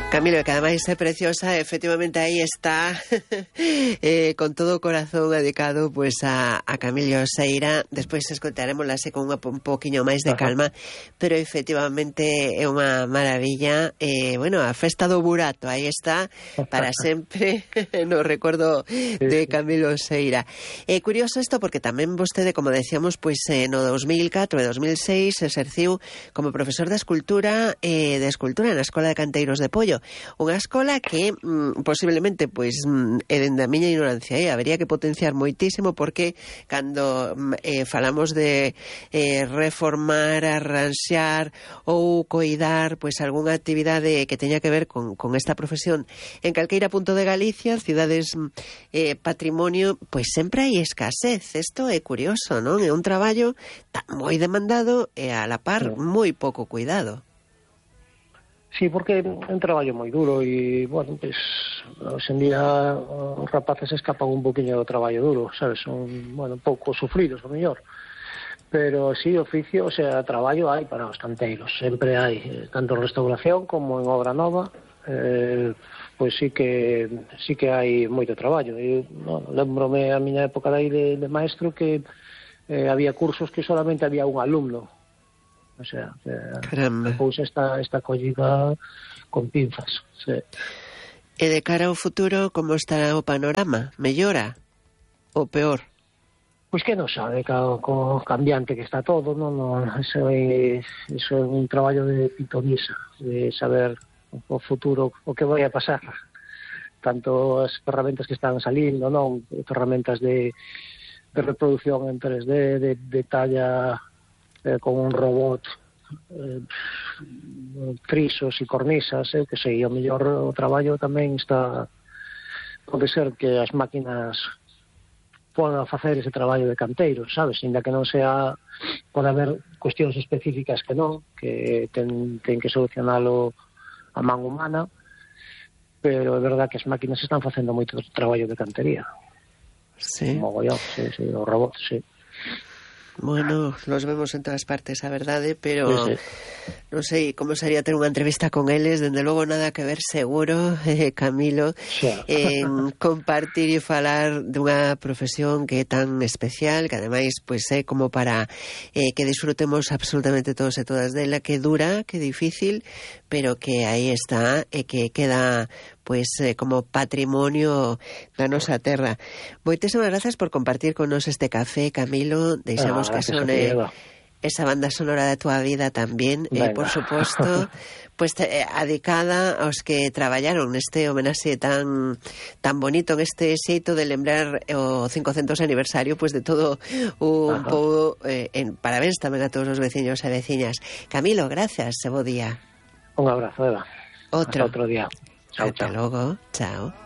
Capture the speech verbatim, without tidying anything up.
Camilo, que ademais é preciosa, efectivamente aí está eh, con todo o corazón dedicado pues, a, a Camilo Seira. Despois escotaremos así con unha, un poquinho máis de calma, pero efectivamente é unha maravilla. Eh, bueno, a festa do burato, aí está para sempre no recordo de Camilo Seira. É eh, curioso isto porque tamén vostede, como decíamos, pues, eh, no dos mil catro e dos mil seis exerciu como profesor de escultura eh, de escultura na Escola de Canteiros de Pollo. Unha escola que mm, posiblemente pois mm, é dende a miña ignorancia eh, habería que potenciar moitísimo, porque cando eh, falamos de eh, reformar, arranxar ou coidar pois algunha actividade que teña que ver con, con esta profesión en calqueira punto de Galicia, cidades eh, patrimonio, pois sempre hai escasez. Isto é curioso, non? É un traballo tan moi demandado e a la par moi pouco cuidado. Sí, porque é un traballo moi duro e, bueno, pues, hoxe en día os rapaces escapan un poquinho do traballo duro, sabes, son, bueno, pouco sufridos, o mellor. Pero sí, oficio, o sea, traballo hai para os canteiros, sempre hai, tanto en restauración como en obra nova, eh, pois sí que sí que hai moito traballo. Eu, bueno, lembrome a miña época de, de maestro que eh, había cursos que solamente había un alumno. O sea, Caramba. Pois esta, esta collida con pinzas, sí. E de cara ao futuro, como estará o panorama? Mellora ou peor? Pois que non sabe, co, co cambiante que está todo, non, non, eso, é, eso é un traballo de pitonisa, de saber o futuro, o que vai a pasar. Tanto as ferramentas que están salindo, non, ferramentas de, de reproducción en tres D, de, de talla eh, con un robot, eh, frisos e cornisas, eh, que sei, o mellor o traballo tamén está, pode ser que as máquinas podan facer ese traballo de canteiro, sabes, ainda que non sea, pode haber cuestións específicas que non, que ten, ten que solucionalo a man humana, pero é verdad que as máquinas están facendo moito traballo de cantería. Sí. Mogollón, sí, sí, os robots, sí. Bueno, los vemos en todas partes, a verdade, pero sí, sí. non sei como sería ter unha entrevista con eles, dende logo nada que ver seguro, eh, Camilo, sí. en compartir e falar dunha profesión que é tan especial, que ademais pois é como para eh, que disfrutemos absolutamente todos e todas dela, que dura, que difícil, pero que aí está e que queda pois eh, como patrimonio da nosa terra. Moitísimas grazas por compartir con nos este café, Camilo. Deixamos ah, que sone esa banda sonora da túa vida tamén, e, eh, por suposto, pues, eh, adicada aos que traballaron neste homenaxe tan tan bonito, neste xeito de lembrar o cincocentos aniversario pues, de todo un pouco. Eh, en parabéns tamén a todos os veciños e veciñas. Camilo, gracias, e bo día. Un abrazo, Eva. Outro. Hasta outro día. Chao, Hasta chao. logo, chao.